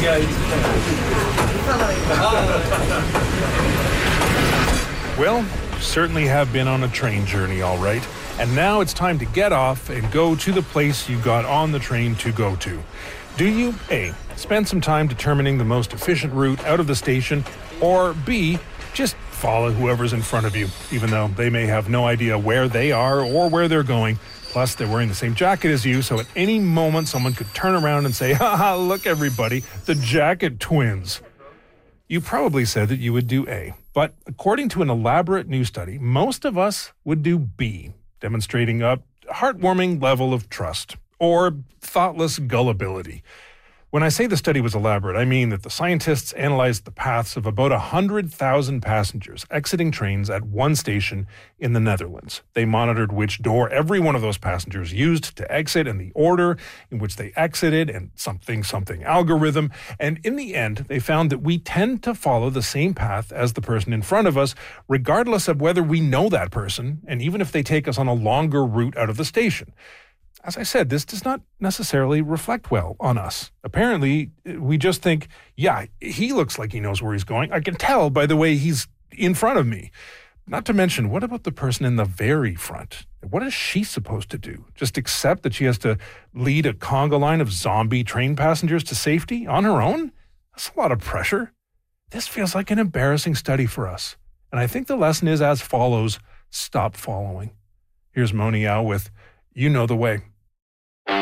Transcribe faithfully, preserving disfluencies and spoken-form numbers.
Well, you certainly have been on a train journey, all right. And now it's time to get off and go to the place you got on the train to go to. Do you, A, spend some time determining the most efficient route out of the station, or B, just follow whoever's in front of you, even though they may have no idea where they are or where they're going. Plus, they're wearing the same jacket as you, so at any moment someone could turn around and say, haha, look everybody, the jacket twins. You probably said that you would do A, but according to an elaborate new study, most of us would do B, demonstrating a heartwarming level of trust, or thoughtless gullibility. When I say the study was elaborate, I mean that the scientists analyzed the paths of about one hundred thousand passengers exiting trains at one station in the Netherlands. They monitored which door every one of those passengers used to exit and the order in which they exited and something, something algorithm. And in the end, they found that we tend to follow the same path as the person in front of us, regardless of whether we know that person, and even if they take us on a longer route out of the station. As I said, this does not necessarily reflect well on us. Apparently, we just think, yeah, he looks like he knows where he's going. I can tell by the way he's in front of me. Not to mention, what about the person in the very front? What is she supposed to do? Just accept that she has to lead a conga line of zombie train passengers to safety on her own? That's a lot of pressure. This feels like an embarrassing study for us. And I think the lesson is as follows: stop following. Here's Monial with You Know the Way.